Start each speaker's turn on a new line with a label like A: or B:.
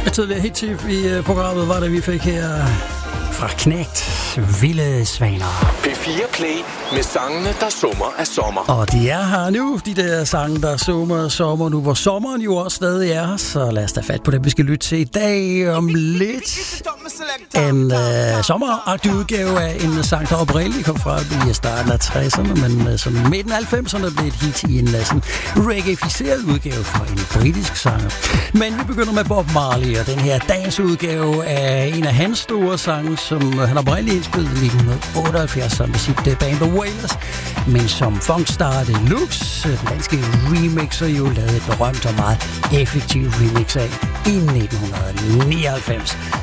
A: Tidligere hit i programmet var det, vi fik her fra Knægt, Vilde Svaner.
B: P4 Play med sangene, der summer af sommer.
A: Og de er her nu, de der sange, der summer af sommer nu, hvor sommeren jo også stadig er. Så lad os da fat på det, vi skal lytte til i dag om lidt. En sommeragtig udgave af en sang, der oprindeligt kom fra i starten af 60'erne, men som i midten af 90'erne blev et hit i en sådan reggae-ficeret udgave fra en britisk sanger. Men vi begynder med Bob Marley, og den her dansudgave af en af hans store sange, som han oprindeligt indspillede i 1978 sammen med sit band The Wailers, men som Funkstar Deluxe, den danske remixer, jo lavede et berømt og meget effektivt remix af i 1999.